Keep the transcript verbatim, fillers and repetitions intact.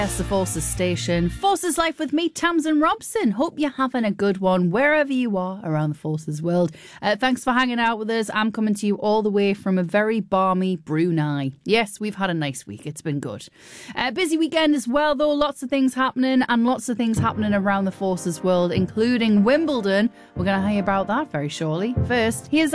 Yes, the Forces Station. Forces Life with me, Tamsin Robson. Hope you're having a good one wherever you are around the Forces world. Uh, thanks for hanging out with us. I'm coming to you all the way from a very balmy Brunei. Yes, we've had a nice week. It's been good. Uh, busy weekend as well, though. Lots of things happening and lots of things happening around the Forces world, including Wimbledon. We're going to hear about that very shortly. First, here's